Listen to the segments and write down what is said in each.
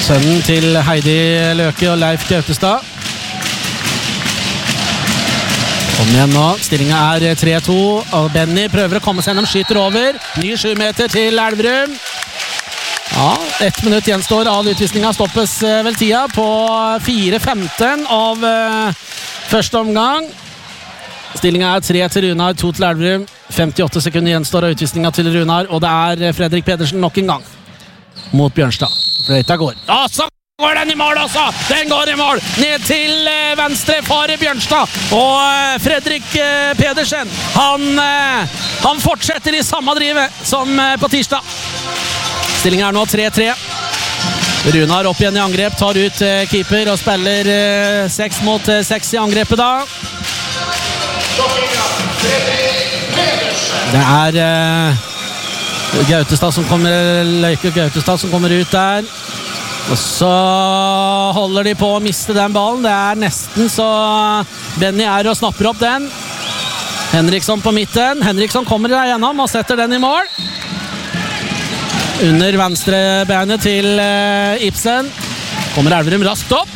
Sønnen til Heidi Løke og Leif Gautestad. Kom igjen nå, stillingen er 3-2, og Benny prøver å komme seg gjennom, skyter over. Ny 7 meter til Elverum. Ja, 1 minutt gjenstår av utvisningen, stoppes vel tida på 4-15 av første omgang. Stillingen er 3 til Runar, 2 til Elverum. 58 sekunder gjenstår av utvisningen til Runar, og det er Fredrik Pedersen nok en gang mot Bjørnstad. Fløyta går. Og så går den i mål også! Den går i mål! Ned til venstre for Bjørnstad. Og Fredrik Pedersen, han fortsetter i samme drivet som på tirsdag. Stillingen er nå 3-3. Runar opp igjen i angrep, tar ut keeper og spiller 6 mot 6 i angrepet da. Det er Gautestad som kommer, Løyke Gautestad som kommer ut der. Og så holder de på å miste den ballen. Det er nesten så Benny er og snapper opp den. Henriksson på midten. Henriksson kommer der gjennom og setter den i mål. Under venstre beinet til Ibsen. Kommer Elverum raskt opp.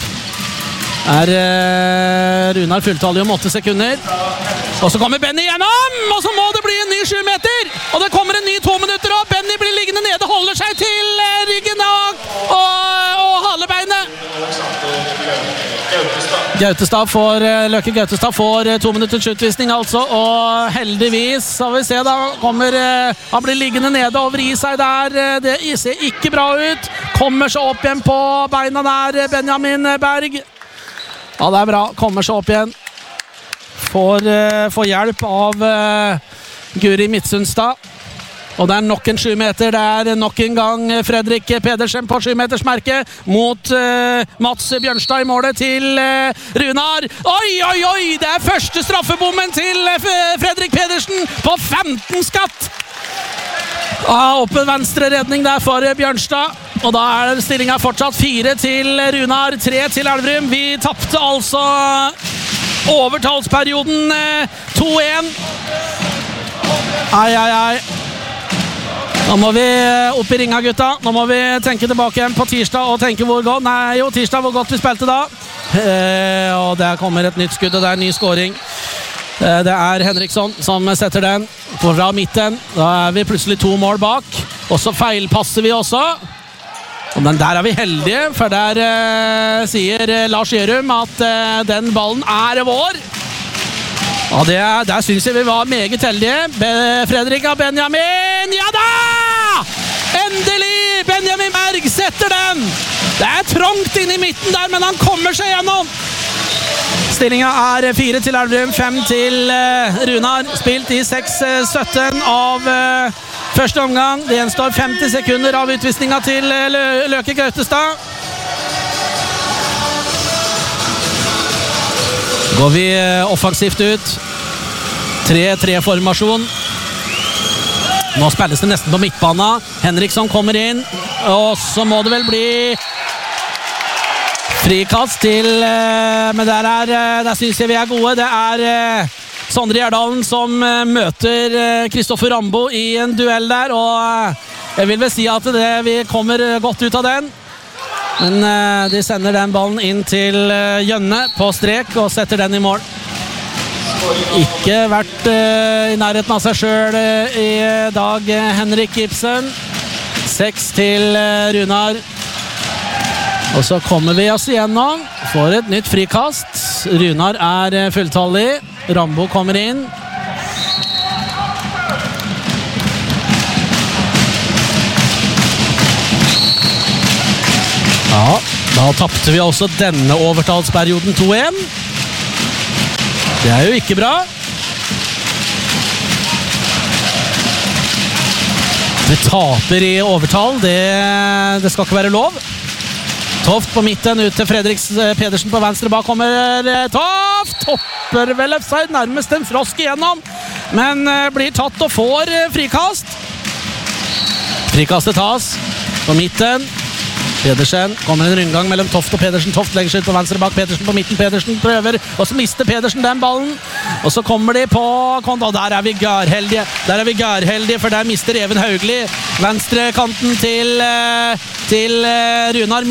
Runar fulltallig om 8 sekunder. Og så kommer Benny gjennom, og så må det bli en ny 7 meter. Og det kommer en ny 2 minutter opp. Benny blir liggende nede, holder seg til ryggen og halebeinet. Løke Gautestad får 2 minutters utvisning altså, og heldigvis skal vi se da, han blir liggende nede og vri seg der. Det ser ikke bra ut. Kommer seg opp igjen på beina der, Benjamin Berg. Ja, det er bra. Kommer seg opp igjen. Får hjelp av Guri Midtsunstad. Og det er nok en 7 meter. Det er nok en gang Fredrik Pedersen på 7-metersmerket mot Mats Bjørnstad i målet til Runar. Oi, oi, oi! Det er første straffebommen til Fredrik Pedersen på 15 skatt. Opp en venstre redning der for Bjørnstad. Og da er stillingen fortsatt 4 til Runar, 3 til Elverum. Vi tappte altså overtalsperioden 2-1. Ai. Nå må vi opp i ringa, gutta. Nå må vi tenke tilbake igjen på tirsdag og tenke tirsdag hvor godt vi spilte da. Og der kommer et nytt skudd, og det er en ny scoring. Det er Henriksson som setter den fra midten. Da er vi plutselig 2 mål bak. Og så feilpasser vi også. Men der er vi heldige, for der sier Lars Gjørum at den ballen er vår. Ja, der synes jeg vi var meget heldige. Fredrik og Benjamin, ja da! Endelig! Benjamin Berg setter den! Det er trångt inn i midten der, men han kommer seg gjennom. Stillingen er 4 til Elverum, 5 til Runar. Spilt i 6-17 av første omgang. Det gjenstår 50 sekunder av utvisningen til Løke Gautestad. Går vi offensivt ut. 3-3-formasjon. Nå spilles det nesten på midtbana. Henriksson kommer inn, og så må det vel bli frikast til, men der synes jeg vi er gode. Det er Sondre Gjerdalen som møter Kristoffer Rambo i en duell der, og jeg vil vel si at vi kommer godt ut av den. Men de sender den ballen inn til Jønne på strek og setter den i mål. Ikke vært i nærheten av seg selv i dag, Henrik Ibsen. 6 til Runar. Og så kommer vi oss igjennom. Får et nytt frikast. Runar er fulltallig. Rambo kommer inn. Ja, da tappte vi også denne overtalsperioden 2-1. Det er jo ikke bra. Vi taper i overtall. Det skal ikke være lov. Toft på midten, ut til Fredrik Pedersen på venstre. Bak kommer Toft. Topper vel offside, nærmest en frosk igjennom. Men blir tatt og får frikast. Frikastet tas på midten. Pedersen, kommer en rundgang mellom Toft og Pedersen. Toft legger seg ut på venstre bak, Pedersen på midten. Pedersen prøver, og så mister Pedersen den ballen. Og så kommer de på konto, og der er vi gørheldige. For der mister Even Haugli venstre kanten til Runar.